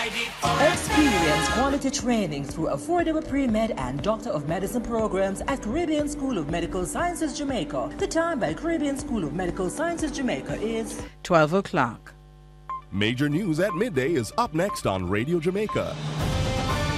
Experience quality training through affordable pre-med and Doctor of Medicine programs at Caribbean School of Medical Sciences, Jamaica. The time at Caribbean School of Medical Sciences, Jamaica is 12 o'clock. Major news at midday is up next on Radio Jamaica.